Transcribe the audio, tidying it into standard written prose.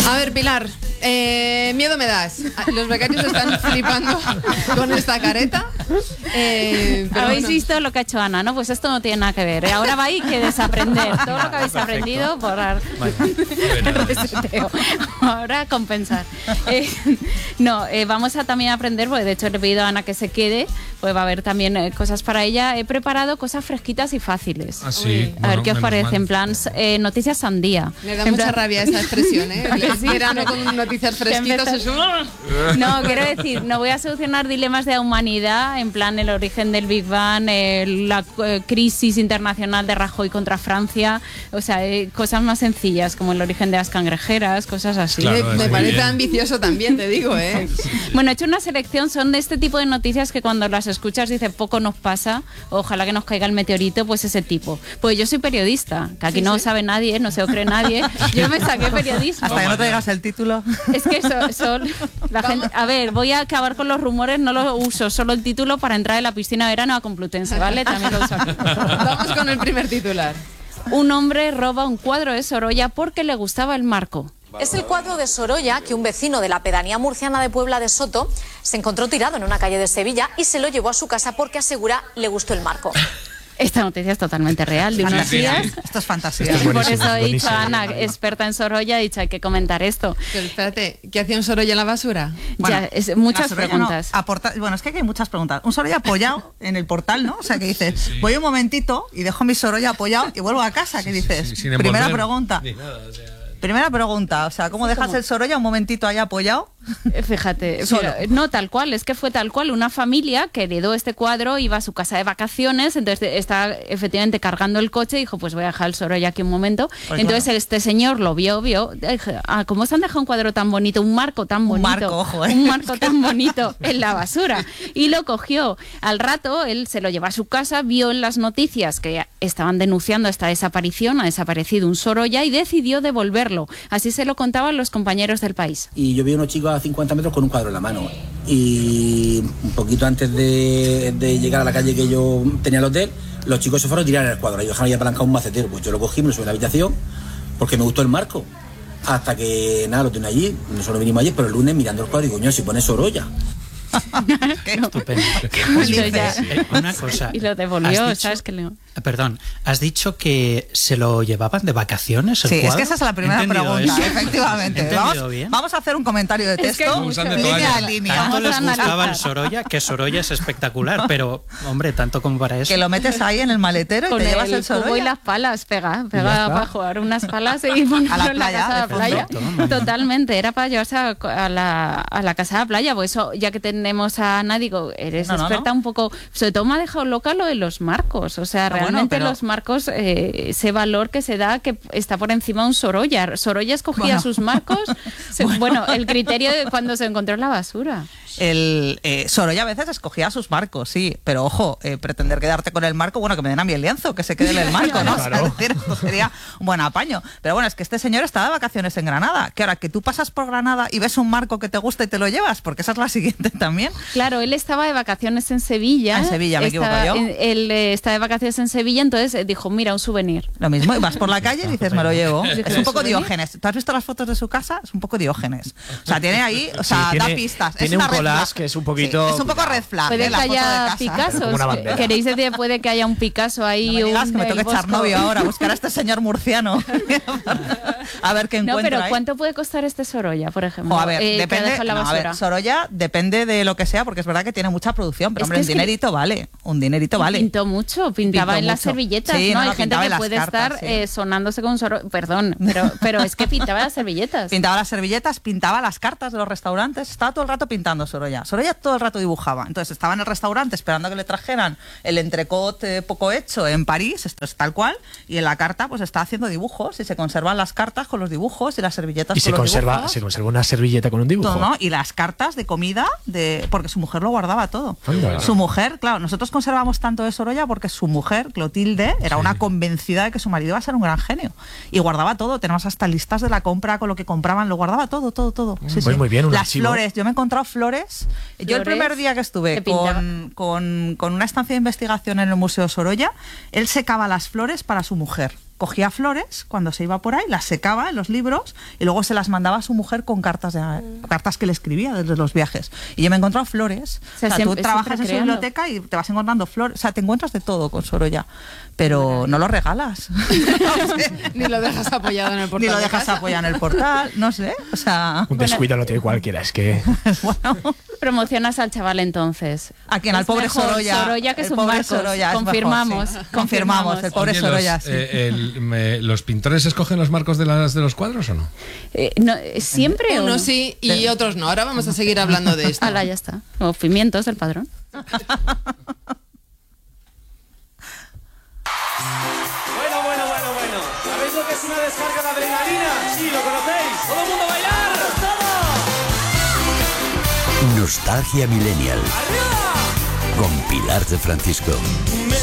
A ver, Pilar, miedo me das. Los becarios están flipando con esta careta. Habéis visto lo que ha hecho Ana, ¿no? Pues esto no tiene nada que ver. Ahora vais que desaprender todo lo que habéis aprendido por el reseteo. Ahora compensar. Vamos a también aprender, porque de hecho le he pedido a Ana que se quede, pues va a haber también cosas para ella. He preparado cosas fresquitas y fáciles. Ah, sí. A ver qué os parece, en plan noticias sandía. Me da mucha rabia esa expresión, ¿eh? El verano con noticias fresquitas. No, quiero decir, no voy a solucionar dilemas de la humanidad, en plan el origen del Big Bang, la crisis internacional de Rajoy contra Francia, o sea, cosas más sencillas, como el origen de las cangrejeras, cosas así. Claro, me parece ambicioso también, te digo, ¿eh? Bueno, he hecho una selección, son de este tipo de noticias que cuando las escuchas dices poco nos pasa, ojalá que nos caiga el meteorito, pues ese tipo. Pues yo soy periodista, que aquí no sabe nadie, no se lo cree nadie, yo me saqué periodismo. Hasta que no te digas el título. Es que la gente, a ver, voy a acabar con los rumores, no lo uso, solo el título para entrar en la piscina de verano a Complutense, ¿vale? También lo uso aquí. Vamos con el primer titular. Un hombre roba un cuadro de Sorolla porque le gustaba el marco. Es el cuadro de Sorolla que un vecino de la pedanía murciana de Puebla de Soto se encontró tirado en una calle de Sevilla y se lo llevó a su casa porque asegura le gustó el marco. Esta noticia es totalmente real, de unos días. Esto es fantasía. Por eso he dicho a Ana, experta en Sorolla, he dicho hay que comentar esto. Pero espérate, ¿qué hacía un Sorolla en la basura? Bueno, muchas preguntas. Bueno, es que hay muchas preguntas. Un Sorolla apoyado en el portal, ¿no? O sea, que dices, voy un momentito y dejo mi Sorolla apoyado y vuelvo a casa. ¿Qué dices? Primera pregunta. Primera pregunta, o sea, ¿cómo dejas el Sorolla un momentito ahí apoyado? Fíjate, no tal cual, es que fue tal cual, una familia que heredó este cuadro, iba a su casa de vacaciones, entonces está efectivamente cargando el coche y dijo, pues voy a dejar el Sorolla aquí un momento. Pues entonces claro, este señor lo vio, ¿cómo se han dejado un cuadro tan bonito, un marco tan bonito, un marco tan bonito en la basura? Y lo cogió. Al rato él se lo llevó a su casa, vio en las noticias que estaban denunciando esta desaparición, ha desaparecido un Sorolla y decidió devolverlo. Así se lo contaban los compañeros del País. Y yo vi a unos chicos a 50 metros con un cuadro en la mano y un poquito antes de llegar a la calle que yo tenía el hotel, los chicos se fueron a tirar el cuadro y dejaron ahí apalancado un macetero. Pues yo lo cogí, me lo subí a la habitación porque me gustó el marco, hasta que nada, lo tenía allí. Nosotros vinimos allí, pero el lunes mirando el cuadro y coño, si pone Sorolla. Qué estupendo. Una cosa. Y lo devolvió, ¿sabes qué? Perdón, has dicho que se lo llevaban de vacaciones el cuadro. Es que esa es la primera pregunta, efectivamente. Vamos a hacer un comentario de texto, línea a línea. Tanto les gustaba el Sorolla, que Sorolla es espectacular, pero, hombre, tanto como para eso. Que lo metes ahí en el maletero y te llevas el Sorolla. Y las palas, pega para jugar unas palas y ponerlo a la en la casa de la playa. Totalmente, era para llevarse a la casa de la playa, pues eso, ya que tenemos a Ana, digo, eres experta un poco, sobre todo me ha dejado loca lo de los marcos, o sea, realmente los marcos, ese valor que se da, que está por encima de un Sorolla. Sorolla escogía sus marcos, el criterio de cuando se encontró en la basura. Sorolla a veces escogía sus marcos, sí, pero ojo, pretender quedarte con el marco, bueno, que me den a mí el lienzo, que se quede en el marco, ¿no? Claro. Es decir, esto sería un buen apaño. Pero bueno, es que este señor está de vacaciones en Granada, que ahora que tú pasas por Granada y ves un marco que te gusta y te lo llevas, porque esa es la siguiente también. Claro, él estaba de vacaciones en Sevilla. En Sevilla, me equivoco yo. Él está de vacaciones en Sevilla, entonces dijo, mira, un souvenir. Lo mismo, y vas por la calle y dices, me lo llevo. Es un poco Diógenes. ¿Tú has visto las fotos de su casa? Es un poco Diógenes. O sea, tiene ahí, o sea, da pistas. Tiene un collage que es un poquito... es un poco red flag. Puede que haya Picassos. ¿Queréis decir, puede que haya un Picasso ahí? No me digas que me toque echar novio ahora, buscar a este señor murciano. A ver qué encuentra. No, pero ¿cuánto puede costar este Sorolla, por ejemplo? A ver, depende. Sorolla depende de lo que sea, porque es verdad que tiene mucha producción, pero hombre, un dinerito vale. Un dinerito vale. Pintó mucho, pintaba en las servilletas, sí, ¿no? Hay gente que puede estar sonándose con un Sorolla. Perdón, pero es que pintaba las servilletas. Pintaba las servilletas, pintaba las cartas de los restaurantes, estaba todo el rato pintando Sorolla. Sorolla todo el rato dibujaba. Entonces estaba en el restaurante esperando a que le trajeran el entrecot poco hecho en París, esto es tal cual, y en la carta pues está haciendo dibujos y se conservan las cartas con los dibujos y las servilletas con los dibujos. Se conserva una servilleta con un dibujo. Todo, ¿no? Y las cartas de comida, porque su mujer lo guardaba todo. Su mujer, claro, nosotros conservamos tanto de Sorolla porque su mujer, Clotilde, era una convencida de que su marido iba a ser un gran genio. Y guardaba todo, tenemos hasta listas de la compra con lo que compraban, lo guardaba todo. Sí, pues muy bien, las archivo. Flores, yo me he encontrado flores. Yo el primer día que estuve con una estancia de investigación en el Museo Sorolla, él secaba las flores para su mujer. cogía flores cuando se iba por ahí, las secaba en los libros y luego se las mandaba a su mujer con cartas que le escribía desde los viajes. Y yo me he encontrado flores. O sea, tú trabajas en su biblioteca y te vas encontrando flores. O sea, te encuentras de todo con Sorolla. Pero no lo regalas. Ni lo dejas apoyado en el portal. Ni lo dejas apoyado en el portal, no sé. O sea, un descuido no tiene cualquiera, es que... bueno. Promocionas al chaval entonces. ¿A quién? Al pobre Sorolla. Sorolla, que es un pobre Marcos. Sorolla, Confirmamos. Mejor, sí. Confirmamos, el pobre Sorolla. Sí. ¿Los pintores escogen los marcos de los cuadros o no? Siempre. Unos sí y otros no. Ahora vamos a seguir hablando de esto. Ala, ya está. O pimientos del padrón. Bueno. ¿Sabéis lo que es una descarga de adrenalina? Sí, lo conocéis. ¡Todo el mundo a bailar! ¡Todo! Nostalgia Millennial. ¡Arriba! Con Pilar de Francisco.